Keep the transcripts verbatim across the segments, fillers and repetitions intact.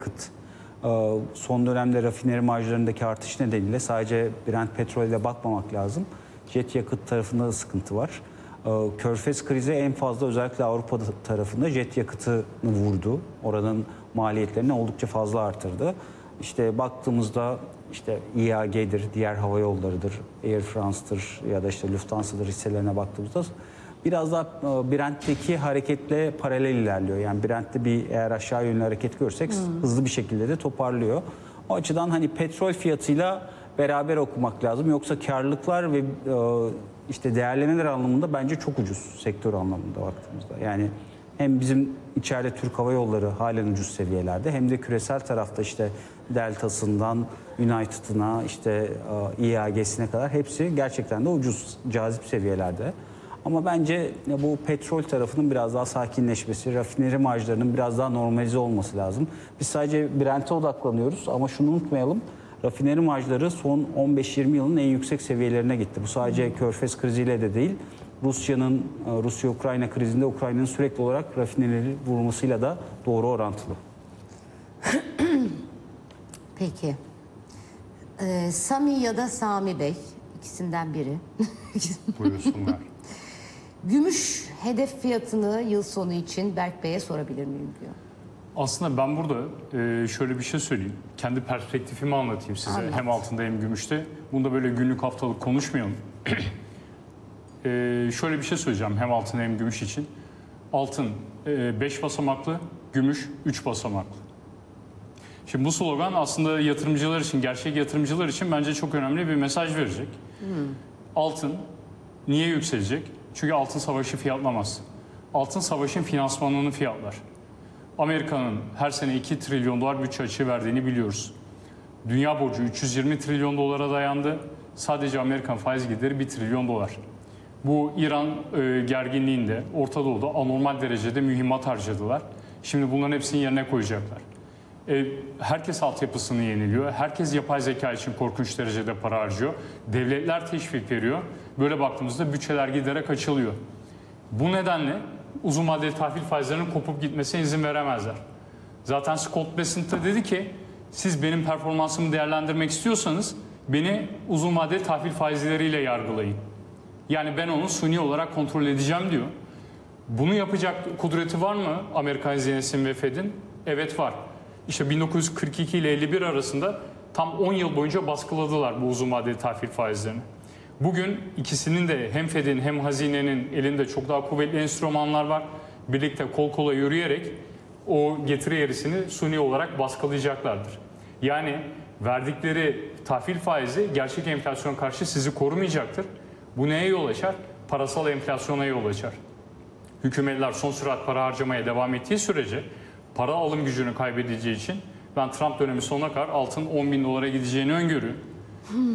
yakıt. Son dönemde rafineri marjlarındaki artış nedeniyle sadece Brent petrolüyle bakmamak lazım. Jet yakıt tarafında da sıkıntı var. Körfez krizi en fazla özellikle Avrupa tarafında jet yakıtını vurdu. Oranın maliyetlerini oldukça fazla artırdı. İşte baktığımızda işte İ A G'dir, diğer hava yollarıdır, Air France'dır ya da işte Lufthansa'dır hisselerine baktığımızda biraz daha Brent'teki hareketle paralel ilerliyor. Yani Brent'te bir eğer aşağı yönlü hareket görsek hmm. hızlı bir şekilde de toparlıyor. O açıdan hani petrol fiyatıyla beraber okumak lazım. Yoksa karlılıklar ve işte değerlemeler anlamında bence çok ucuz sektör anlamında baktığımızda. Yani hem bizim içeride Türk Hava Yolları halen ucuz seviyelerde hem de küresel tarafta işte Delta'sından United'ına işte İ A G'sine kadar hepsi gerçekten de ucuz, cazip seviyelerde. Ama bence bu petrol tarafının biraz daha sakinleşmesi, rafineri marjlarının biraz daha normalize olması lazım. Biz sadece Brent'e odaklanıyoruz ama şunu unutmayalım. Rafineri marjları son on beş yirmi yılın en yüksek seviyelerine gitti. Bu sadece Körfez kriziyle de değil, Rusya'nın Rusya-Ukrayna krizinde Ukrayna'nın sürekli olarak rafineri vurmasıyla da doğru orantılı. Peki. Ee, Sami ya da Sami Bey, ikisinden biri. Buyursunlar. Gümüş hedef fiyatını yıl sonu için Berk Bey'e sorabilir miyim diyor. Aslında ben burada e, şöyle bir şey söyleyeyim. Kendi perspektifimi anlatayım size. Anlat. Hem altında hem gümüşte. Bunda böyle günlük haftalık konuşmayalım. e, şöyle bir şey söyleyeceğim hem altın hem gümüş için. Altın beş e, basamaklı, gümüş üç basamaklı. Şimdi bu slogan aslında yatırımcılar için, gerçek yatırımcılar için bence çok önemli bir mesaj verecek. Hmm. Altın niye yükselecek? Çünkü altın savaşı fiyatlamaz. Altın savaşın finansmanını fiyatlar. Amerika'nın her sene iki trilyon dolar bütçe açığı verdiğini biliyoruz. Dünya borcu üç yüz yirmi trilyon dolara dayandı. Sadece Amerikan faiz gideri bir trilyon dolar. Bu İran e, gerginliğinde Orta Doğu'da anormal derecede mühimmat harcadılar. Şimdi bunların hepsini yerine koyacaklar. E, herkes altyapısını yeniliyor. Herkes yapay zeka için korkunç derecede para harcıyor. Devletler teşvik veriyor. Böyle baktığımızda bütçeler giderek açılıyor. Bu nedenle uzun vadeli tahvil faizlerinin kopup gitmesine izin veremezler. Zaten Scott Bessent de dedi ki siz benim performansımı değerlendirmek istiyorsanız beni uzun vadeli tahvil faizleriyle yargılayın. Yani ben onu suni olarak kontrol edeceğim diyor. Bunu yapacak kudreti var mı Amerikan Hazinesi'nin ve Fed'in? Evet var. İşte bin dokuz yüz kırk iki ile elli bir arasında tam on yıl boyunca baskıladılar bu uzun vadeli tahvil faizlerini. Bugün ikisinin de hem Fed'in hem hazinenin elinde çok daha kuvvetli enstrümanlar var. Birlikte kol kola yürüyerek o getiri eğrisini suni olarak baskılayacaklardır. Yani verdikleri tahvil faizi gerçek enflasyon karşı sizi korumayacaktır. Bu neye yol açar? Parasal enflasyona yol açar. Hükümetler son sürat para harcamaya devam ettiği sürece para alım gücünü kaybedeceği için ben Trump dönemi sonuna kadar altın on bin dolara gideceğini öngörüyorum. Hmm.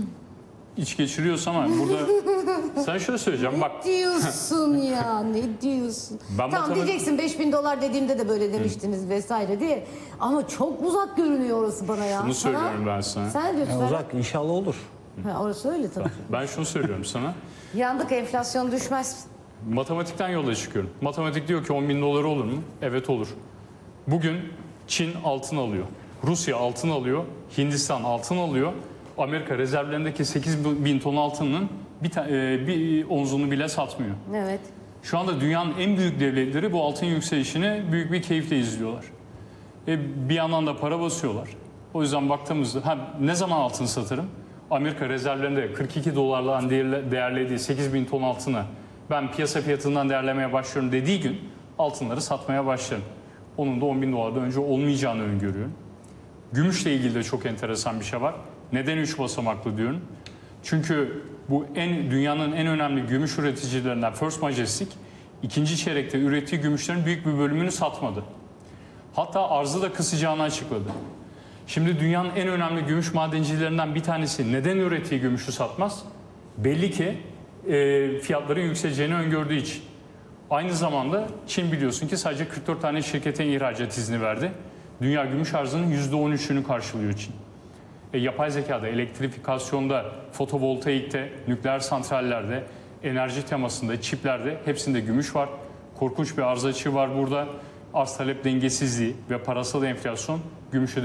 İç geçiriyorsam ama burada sen şöyle söyleyeceğim bak. Ne diyorsun ya ne diyorsun? Ben tamam tabii... diyeceksin beş bin dolar dediğimde de böyle demiştiniz Hı. vesaire diye. Ama çok uzak görünüyor orası bana ya. Şunu sana, söylüyorum ben sana. Sen lütfen. Yani uzak inşallah olur. Ha, orası öyle tabii. Ben şunu söylüyorum sana. Yandık enflasyon düşmez. Matematikten yola çıkıyorum. Matematik diyor ki on bin doları olur mu? Evet olur. Bugün Çin altın alıyor. Rusya altın alıyor. Hindistan altın alıyor. Amerika rezervlerindeki sekiz bin ton altının bir, e, bir onzunu bile satmıyor. Evet. Şu anda dünyanın en büyük devletleri bu altın yükselişini büyük bir keyifle izliyorlar. E, bir yandan da para basıyorlar. O yüzden baktığımızda ha, ne zaman altın satırım? Amerika rezervlerinde kırk iki dolarla değerlediği sekiz bin ton altını ben piyasa fiyatından değerlemeye başlıyorum dediği gün altınları satmaya başlarım. Onun da on bin dolardan önce olmayacağını öngörüyorum. Gümüşle ilgili de çok enteresan bir şey var. Neden üç basamaklı diyorum? Çünkü bu en dünyanın en önemli gümüş üreticilerinden First Majestic ikinci çeyrekte ürettiği gümüşlerin büyük bir bölümünü satmadı. Hatta arzı da kısacağını açıkladı. Şimdi dünyanın en önemli gümüş madencilerinden bir tanesi neden ürettiği gümüşü satmaz? Belli ki e, fiyatların yükseleceğini öngördüğü için. Aynı zamanda Çin biliyorsun ki sadece kırk dört tane şirkete ihracat izni verdi. Dünya gümüş arzının yüzde on üçünü karşılıyor Çin. E, yapay zekada, elektrifikasyonda, fotovoltaikte, nükleer santrallerde, enerji temasında, çiplerde hepsinde gümüş var. Korkunç bir arz açığı var burada. Arz talep dengesizliği ve parasal enflasyon Gümüşe